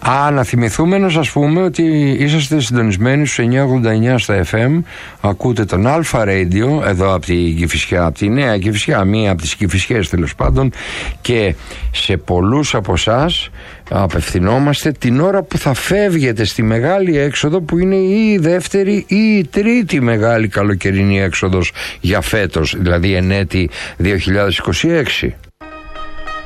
Να θυμηθούμε να σας πούμε ότι είσαστε συντονισμένοι στους 989 στα FM. Ακούτε τον Αλφα Radio εδώ από την Κηφισιά, από τη Νέα Κηφισιά, μία από τις Κηφισιές τέλος πάντων, και σε πολλούς από εσάς απευθυνόμαστε την ώρα που θα φεύγετε στη μεγάλη έξοδο, που είναι ή η δεύτερη ή η τρίτη μεγάλη καλοκαιρινή έξοδος για φέτος, δηλαδή εν έτη 2026.